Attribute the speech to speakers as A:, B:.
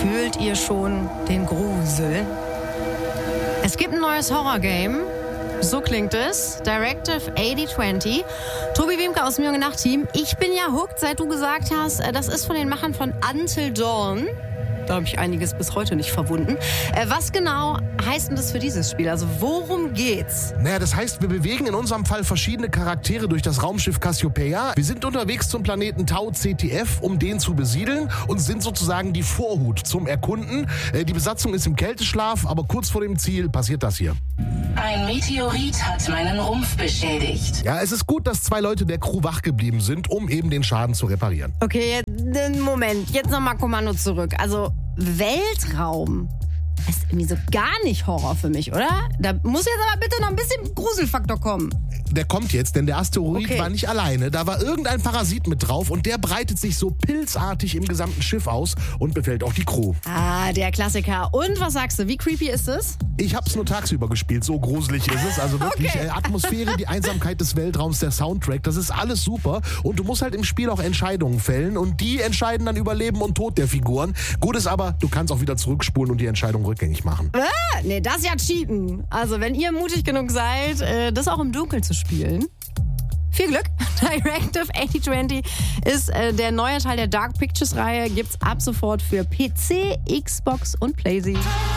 A: Fühlt ihr schon den Grusel? Es gibt ein neues Horrorgame. So klingt es. Directive 8020. Tobi Wiemke aus dem Junge Nacht-Team. Ich bin ja hooked, seit du gesagt hast, das ist von den Machern von Until Dawn. Da habe ich einiges bis heute nicht verwunden. Was genau heißt denn das für dieses Spiel? Also worum geht's?
B: Naja, das heißt, wir bewegen in unserem Fall verschiedene Charaktere durch das Raumschiff Cassiopeia. Wir sind unterwegs zum Planeten Tau CTF, um den zu besiedeln und sind sozusagen die Vorhut zum Erkunden. Die Besatzung ist im Kälteschlaf, aber kurz vor dem Ziel passiert das hier.
C: Ein Meteorit hat meinen Rumpf beschädigt.
B: Ja, es ist gut, dass 2 Leute der Crew wach geblieben sind, um eben den Schaden zu reparieren.
A: Okay, Moment. Jetzt nochmal Kommando zurück. Also Weltraum ist irgendwie so gar nicht Horror für mich, oder? Da muss jetzt aber bitte noch ein bisschen Gruselfaktor kommen.
B: Der kommt jetzt, denn der Asteroid war nicht alleine. Da war irgendein Parasit mit drauf und der breitet sich so pilzartig im gesamten Schiff aus und befällt auch die Crew.
A: Ah, der Klassiker. Und was sagst du, wie creepy ist es?
B: Ich hab's nur tagsüber gespielt, so gruselig ist es. Also wirklich Atmosphäre, die Einsamkeit des Weltraums, der Soundtrack, das ist alles super. Und du musst halt im Spiel auch Entscheidungen fällen und die entscheiden dann über Leben und Tod der Figuren. Gut ist aber, du kannst auch wieder zurückspulen und die Entscheidung rückgängig machen.
A: Nee, das ist ja Cheaten. Also wenn ihr mutig genug seid, das auch im Dunkeln zu spielen. Viel Glück. Directive 8020 ist der neue Teil der Dark Pictures Reihe. Gibt's ab sofort für PC, Xbox und PlayStation.